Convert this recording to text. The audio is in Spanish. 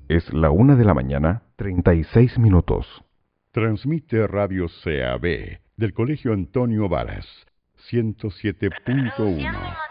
Es la 1:36 a.m. Transmite Radio CAB del Colegio Antonio Varas, 107.1.